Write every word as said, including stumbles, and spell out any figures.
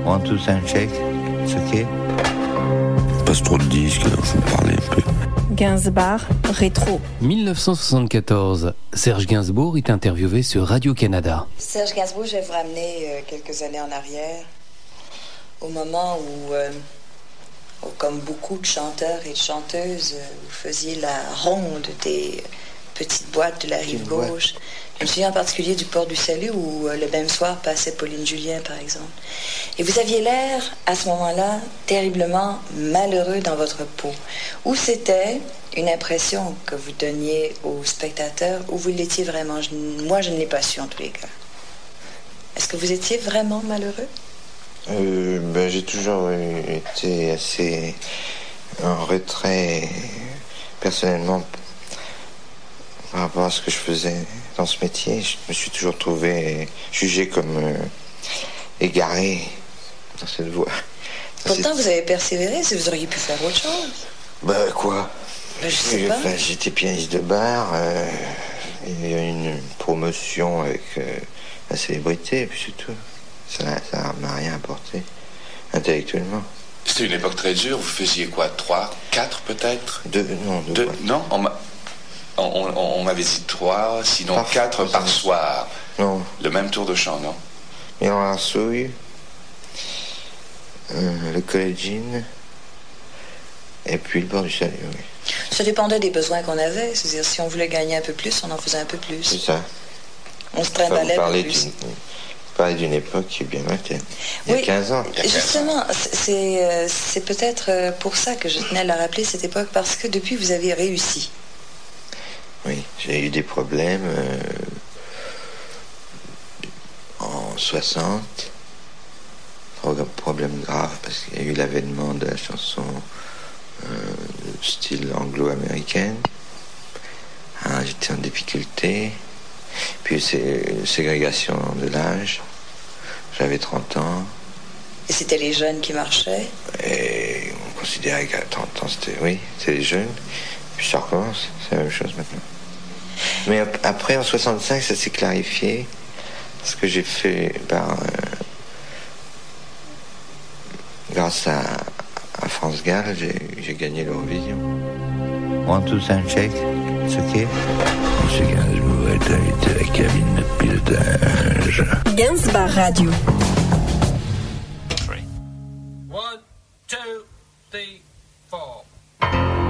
One, two, sound check. It's okay. Passe trop de disques, alors je vais parler un peu. Gainsbourg, rétro. dix-neuf cent soixante-quatorze, Serge Gainsbourg est interviewé sur Radio-Canada. Serge Gainsbourg, je vais vous ramener euh, quelques années en arrière, au moment où, euh, où, comme beaucoup de chanteurs et de chanteuses, euh, vous faisiez la ronde des petites boîtes de la rive gauche. Je me souviens en particulier du Port du Salut où euh, le même soir passait Pauline Julien, par exemple. Et vous aviez l'air, à ce moment-là, terriblement malheureux dans votre peau. Ou c'était une impression que vous donniez aux spectateurs, ou vous l'étiez vraiment. Je, moi, je ne l'ai pas su, en tous les cas. Est-ce que vous étiez vraiment malheureux? euh, ben, J'ai toujours été assez en retrait, personnellement, par rapport à ce que je faisais dans ce métier. Je me suis toujours trouvé jugé comme euh, égaré dans cette voie. Pourtant, vous avez persévéré, si vous auriez pu faire autre chose. Ben quoi? Ben, je sais pas. Enfin, j'étais pianiste de bar, euh, il y a eu une promotion avec euh, la célébrité, et puis c'est tout. Ça ça m'a rien apporté, intellectuellement. C'était une époque très dure, vous faisiez quoi? Trois, quatre peut-être? Deux, non, deux. Deux, non, on, m'a, on, on, on m'avait dit trois, sinon par quatre par ans. Soir. Non. Le même tour de chant, non? Milan Arsouille, euh, le Collegine, et puis le Port du Salut, oui. Ça dépendait des besoins qu'on avait. C'est-à-dire, si on voulait gagner un peu plus, on en faisait un peu plus. C'est ça. On se trimbalait un peu plus. plus. Vous parlez d'une époque qui est bien lointaine. Il y a oui, quinze ans. Justement, c'est, c'est peut-être pour ça que je tenais à la rappeler, cette époque, parce que depuis, vous avez réussi. Oui, j'ai eu des problèmes euh, en soixante. Problème grave, parce qu'il y a eu l'avènement de la chanson euh, style anglo-américaine. Hein, j'étais en difficulté. Puis c'est ségrégation de l'âge. J'avais trente ans. Et c'était les jeunes qui marchaient? Et on considérait qu'à trente ans, c'était, oui, c'était les jeunes. Puis ça recommence, c'est la même chose maintenant. Mais après, en soixante-cinq, ça s'est clarifié. Ce que j'ai fait par... Euh, grâce à, à France Gall, j'ai, j'ai gagné l'Eurovision. One, two, sound check. C'est ok. Monsieur Gainsbourg est invité à la cabine de pilotage. Gainsbourg Radio.